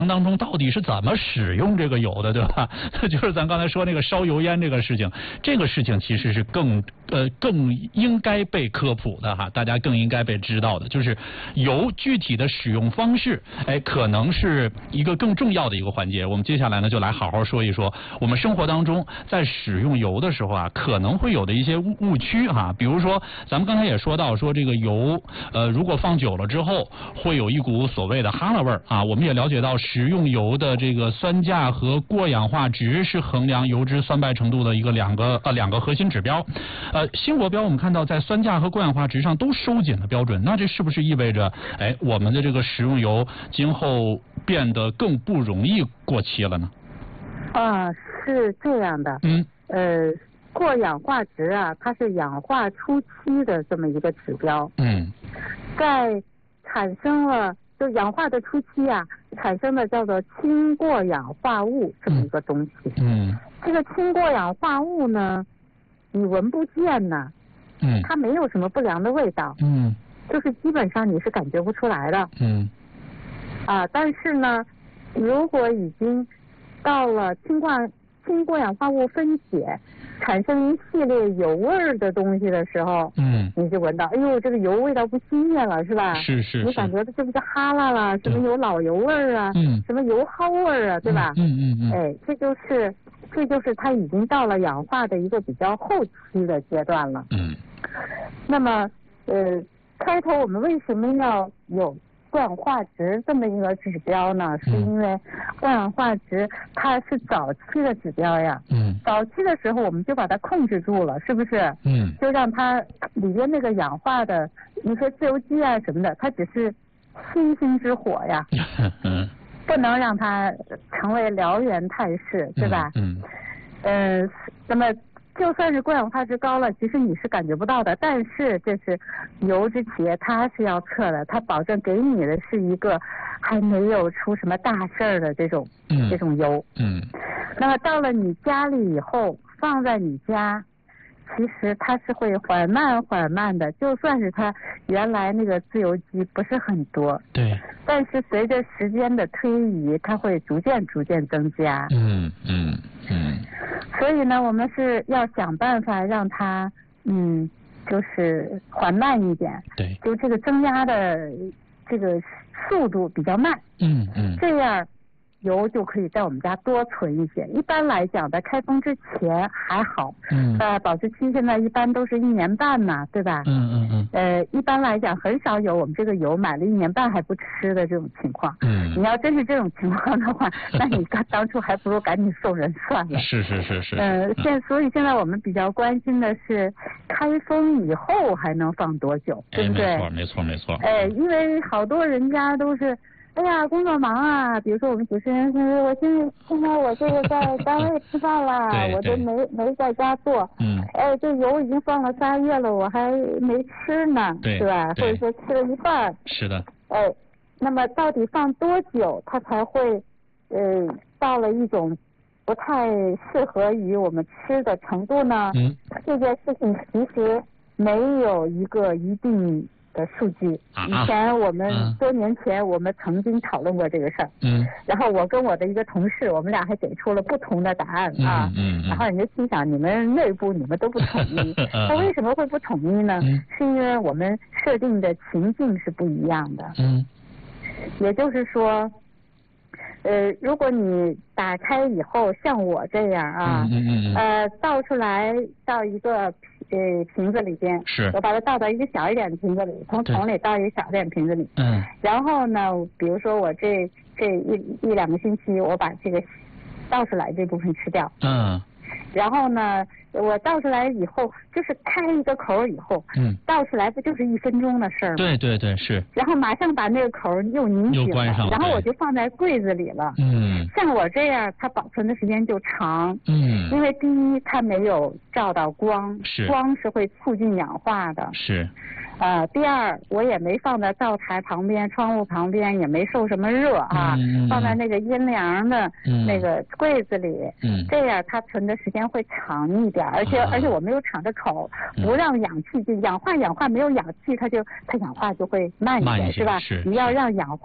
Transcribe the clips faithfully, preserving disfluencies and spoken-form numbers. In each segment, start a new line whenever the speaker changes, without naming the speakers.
当中到底是怎么使用这个油的，对吧？就是咱刚才说那个烧油烟这个事情，这个事情其实是更呃更应该被科普的哈，大家更应该被知道的，就是油具体的使用方式，哎，可能是一个更重要的一个环节。我们接下来呢，就来好好说一说我们生活当中在使用油的时候啊，可能会有的一些误误区哈。比如说，咱们刚才也说到说这个油，呃，如果放久了之后，会有一股所谓的哈喇味儿啊。我们也了解到，食用油的这个酸价和过氧化值是衡量油脂酸败程度的一个两个呃两个核心指标。呃，新国标我们看到在酸价和过氧化值上都收紧了标准，那这是不是意味着，哎，我们的这个食用油今后变得更不容易过期了呢？
啊，是这样的。
嗯。
呃，过氧化值啊，它是氧化初期的这么一个指标。
嗯。
在产生了就氧化的初期啊，产生的叫做氢过氧化物这么一个东西。
嗯。
这个氢过氧化物呢，你闻不见呢。
嗯。
它没有什么不良的味道。
嗯。
就是基本上你是感觉不出来的。
嗯。
啊，但是呢，如果已经到了氢过氢过氧化物分解，产生一系列油味儿的东西的时候，
嗯，
你就闻到，哎呦，这个油味道不新鲜了，是吧？
是是是。
你感觉这不是哈喇了，什么有老油味儿啊，
嗯，
什么油蒿味儿啊，对吧？
嗯嗯嗯。
哎，这就是这就是它已经到了氧化的一个比较后期的阶段了。
嗯。
那么，呃，开头我们为什么要有过氧化值这么一个指标呢？是因为过氧化值它是早期的指标呀。
嗯。
早期的时候我们就把它控制住了，是不是？
嗯。
就让它里边那个氧化的，你说自由基啊什么的，它只是星星之火呀。
嗯。
不能让它成为燎原态势，对吧？
嗯。
嗯。呃，那么。就算是过氧化值高了，其实你是感觉不到的。但是这是油脂企业它是要测的，它保证给你的是一个还没有出什么大事儿的这种、
嗯、
这种油。
嗯。
那么到了你家里以后，放在你家，其实它是会缓慢缓慢的，就算是它原来那个自由基不是很多，
对，
但是随着时间的推移，它会逐渐逐渐增加。
嗯嗯嗯。
所以呢，我们是要想办法让它，嗯，就是缓慢一点。
对。
就这个增压的这个速度比较慢。
嗯嗯。
这样油就可以在我们家多存一些。一般来讲，在开封之前还好。
嗯。
呃，保质期现在一般都是一年半嘛，对吧？
嗯嗯嗯。
呃，一般来讲很少有我们这个油买了一年半还不吃的这种情况。
嗯。
你要真是这种情况的话，那你当当初还不如赶紧送人算了。
是是是是。
呃，现所以现在我们比较关心的是，开封以后还能放多久，对不对？
没错没错没错。
哎，因为好多人家都是。哎呀，工作忙啊！比如说我们主持人说，我现在现在我这个在单位吃饭了，我都没没在家做。
嗯。
哎，这油已经放了仨月了，我还没吃呢，是吧？或者说吃了一半。
是的。
哎，那么到底放多久，它才会呃到了一种不太适合于我们吃的程度呢？
嗯。
这件事情其实没有一个一定的数据。
啊、
以前我们、嗯、多年前我们曾经讨论过这个事儿。
嗯。
然后我跟我的一个同事，我们俩还给出了不同的答案啊。
嗯嗯。
然后人家心想，你们内部你们都不统一，那为什么会不统一呢？
嗯。
是因为我们设定的情境是不一样的。
嗯。
也就是说，呃，如果你打开以后像我这样啊，
嗯嗯嗯
呃，倒出来到一个呃瓶子里边，
是，
我把它倒到一个小一点的瓶子里，从桶里倒一个小一点瓶子里，
嗯，
然后呢，比如说我这这一一两个星期，我把这个倒出来这部分吃掉，
嗯，
然后呢，我倒出来以后，就是开一个口以后，
嗯，
倒出来不就是一分钟的事儿吗？
对对对，是。
然后马上把那个口又拧紧了，然后我就放在柜子里了。
嗯。
像我这样，它保存的时间就长。
嗯。
因为第一，它没有照到光，
是，
光是会促进氧化的。
是。
呃，第二，我也没放在灶台旁边、窗户旁边，也没受什么热啊，
嗯、
放在那个阴凉的那个柜子里，
嗯，
这样它存的时间会长一点，而且、啊、而且我没有敞着口，不让氧气进，氧化氧化没有氧气，它就它氧化就会慢一点，
慢一些
是吧？
是
你要让氧化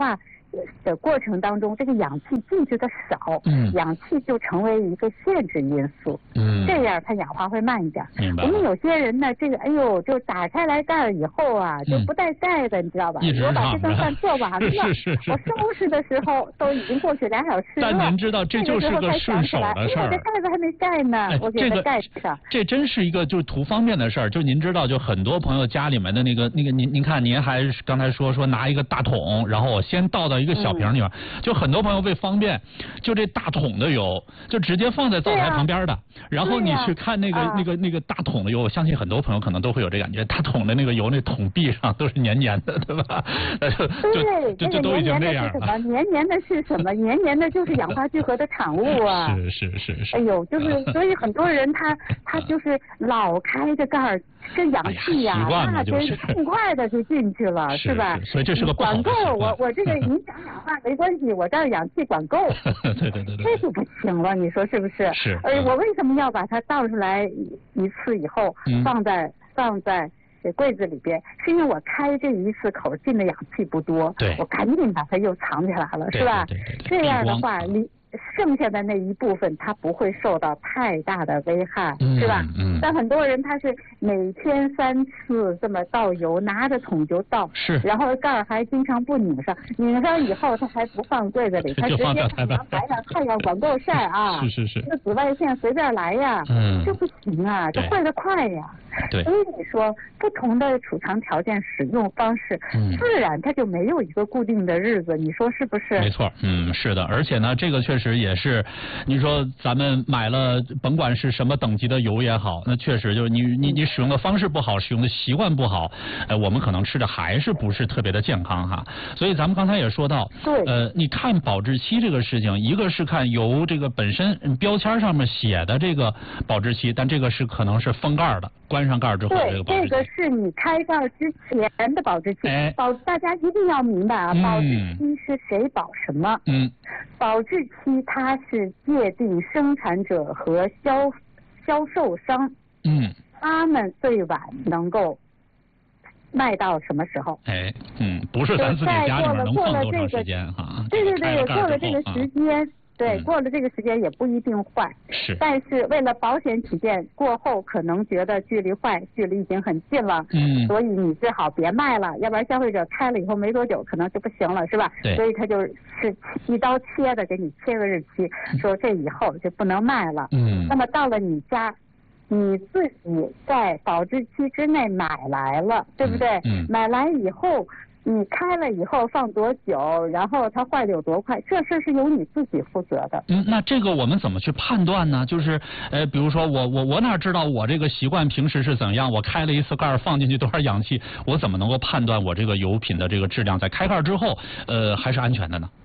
的过程当中，这个氧气进去的少，
嗯，
氧气就成为一个限制因素，
嗯，
这样它氧化会慢一点。
明白。
我们有些人呢，这个哎呦，就打开来盖儿以后啊，就不带盖的，嗯、你知道吧？我把这顿饭做完了，
是是是，
我收拾的时候都已经过去俩小时了。
但您知道，这就是个顺手的事儿。
我这盖子还没盖呢，哎、我给它盖上。
这真是一个就是图方便的事儿。就您知道，就很多朋友家里面的那个那个，您您看，您还刚才说说拿一个大桶，然后我先倒到一个小瓶里面，嗯、就很多朋友为方便，就这大桶的油就直接放在灶台旁边的，啊、然后你去看那个、啊、那个那个大桶的油，我相信很多朋友可能都会有这感觉，大桶的那个油那桶壁上都是黏黏的，对吧？
对，
就就都已经这样了。
黏黏的是什么？黏黏的就是氧化聚合的产物啊！
是是是是。
哎呦，就是所以很多人他他就是老开着盖儿，这氧气呀、啊，
哎、
那真是痛快的就进去了，
是
吧？
所以这是个不好的
管够，我我这个你想氧化没关系，我这儿氧气管够。
对对对对。
这就不行了，你说是不是？
是。
而我为什么要把它倒出来一次以后，
嗯、
放在放在柜子里边？是因为我开这一次口进的氧气不多，
对，
我赶紧把它又藏起来了，
是
吧？
对对对
对，这样的话，你。剩下的那一部分，它不会受到太大的危害，
嗯、
是吧？
嗯。
但很多人他是每天三次这么倒油，拿着桶就倒，
是。
然后盖儿还经常不拧上，拧上以后他还不放柜子里，他直接放阳台上，太阳管够晒啊！
是是是。
这紫外线随便来呀，
嗯，
这不行啊，这坏得快呀。
对。
所以你说不同的储藏条件、使用方式，
嗯，
自然它就没有一个固定的日子，你说是不是？
没错，嗯，是的，而且呢，这个确实也是。你说咱们买了，甭管是什么等级的油也好，那确实就是你你你使用的方式不好，使用的习惯不好，呃，我们可能吃的还是不是特别的健康哈。所以咱们刚才也说到，
对，
呃，你看保质期这个事情，一个是看油这个本身标签上面写的这个保质期，但这个是可能是封盖的，关上盖之后这个保质期。
对，这个是你开盖之前的保质期。
哎，
保大家一定要明白啊，
嗯、
保质期是谁保什么？
嗯，
保质期它是界定生产者和销销售商，
嗯，
他们最晚能够卖到什么时候？
哎，嗯，不是咱自己家里面能放多长时间哈？
对对对，过了这个时间。
啊
对，过了这个时间也不一定坏，
是。
但是为了保险起见，过后可能觉得距离坏距离已经很近了，
嗯，
所以你最好别卖了，要不然消费者开了以后没多久可能就不行了，是吧？
对。
所以他就是一刀切的给你切个日期，说这以后就不能卖了。
嗯。
那么到了你家，你自己在保质期之内买来了，对不对？
嗯。嗯
买来以后。你开了以后放多久，然后它坏的有多快，这事是由你自己负责的。
嗯，那这个我们怎么去判断呢？就是呃，比如说我我我哪知道我这个习惯平时是怎样？我开了一次盖放进去多少氧气，我怎么能够判断我这个油品的这个质量在开盖之后呃还是安全的呢？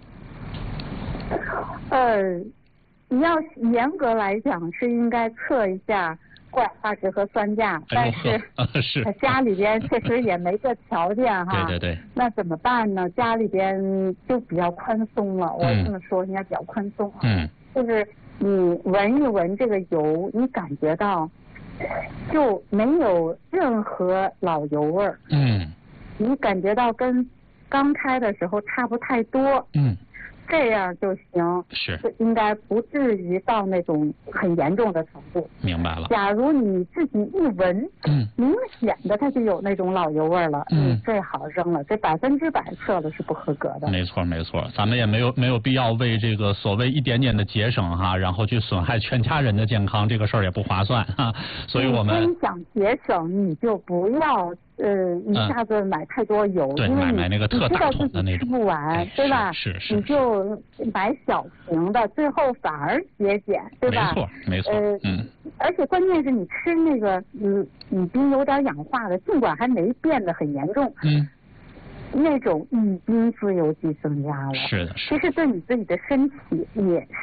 呃，你要严格来讲是应该测一下。过氧化值和酸价，但是
是
家里边确实也没这条件哈。
对对对。
那怎么办呢？家里边就比较宽松了，我这么说应该比较宽松啊。
嗯。
就是你闻一闻这个油，你感觉到就没有任何老油味儿。
嗯。
你感觉到跟刚开的时候差不太多。
嗯。
这样就行，
是
应该不至于到那种很严重的程度。
明白了。
假如你自己一闻，
嗯，
明显的它就有那种老油味了，
嗯，
你最好扔了，这百分之百测了是不合格的。
没错没错，咱们也没有没有必要为这个所谓一点点的节省哈，然后去损害全家人的健康，这个事儿也不划算哈。所以我们
你想节省，你就不要。呃，一下子买太多油，
对，
因为你
买那个特大桶的那种，
你知道自己吃不完，对吧？
是是，
你就买小瓶的，最后反而节俭，对吧？
没错没错，
呃，
嗯。
而且关键是你吃那个，嗯，乙醚有点氧化的，尽管还没变得很严重，
嗯，
那种乙醚自由基增加了，
是的，
其实对你自己的身体也是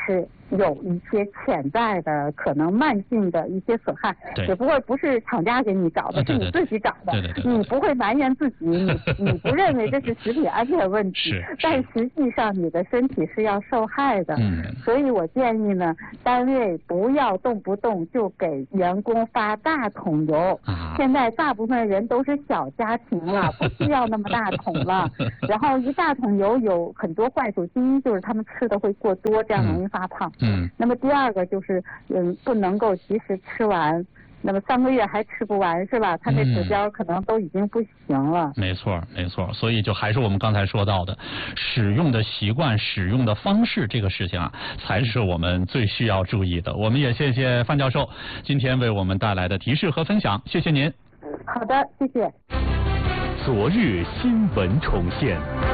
有一些潜在的可能慢性的一些损害，只不过不是厂家给你找的，是你自己找的。
对对对，
你不会埋怨自己，你你不认为这是食品安全问题，但实际上你的身体是要受害的。
嗯，
所以我建议呢，单位不要动不动就给员工发大桶油。
啊、
现在大部分人都是小家庭了，不需要那么大桶了。然后一大桶油有很多坏处，第一就是他们吃的会过多，这样容易发胖。
嗯。
那么第二个就是嗯不能够及时吃完，那么三个月还吃不完是吧？它这指标可能都已经不行了。
没错没错，所以就还是我们刚才说到的，使用的习惯、使用的方式这个事情啊，才是我们最需要注意的。我们也谢谢范教授今天为我们带来的提示和分享，谢谢您。
好的，谢谢。
昨日新闻重现。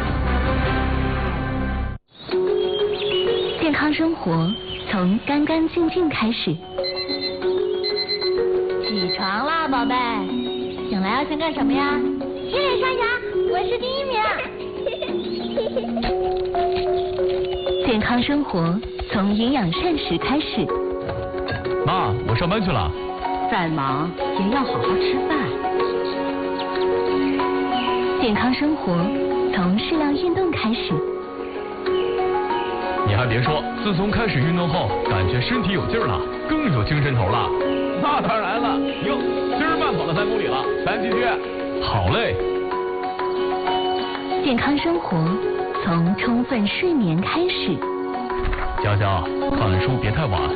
健康生活从干干净净开始。
起床啦，宝贝！醒来要先干什么呀？洗脸刷牙，我是第一名。
健康生活从营养膳食开始。
妈，我上班去了。
再忙也要好好吃饭。
健康生活从适量运动开始。
你还别说，自从开始运动后，感觉身体有劲儿了，更有精神头了。
那当然了，哟，今儿慢跑了三公里了，咱继续。
好嘞。
健康生活从充分睡眠开始。
佳佳，看书别太晚。